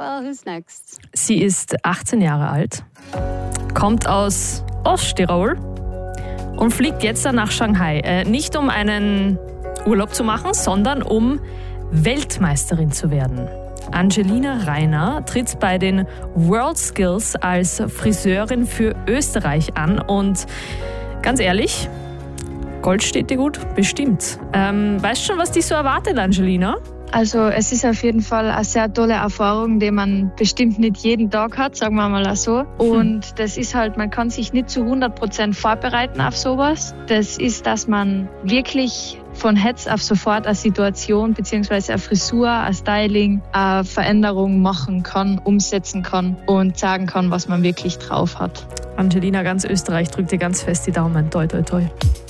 well, who's next? Sie ist 18 Jahre alt, kommt aus Osttirol und fliegt jetzt nach Shanghai. Nicht um einen Urlaub zu machen, sondern um Weltmeisterin zu werden. Angelina Reiner tritt bei den WorldSkills als Friseurin für Österreich an und ganz ehrlich, Gold steht dir gut, bestimmt. Weißt du schon, was dich so erwartet, Angelina? Also es ist auf jeden Fall eine sehr tolle Erfahrung, die man bestimmt nicht jeden Tag hat, sagen wir mal so. Und das ist halt, man kann sich nicht zu 100% vorbereiten auf sowas. Das ist, dass man wirklich von jetzt auf sofort eine Situation bzw. eine Frisur, ein Styling, eine Veränderung machen kann, umsetzen kann und sagen kann, was man wirklich drauf hat. Angelina, ganz Österreich drückt dir ganz fest die Daumen. Toi, toi, toi.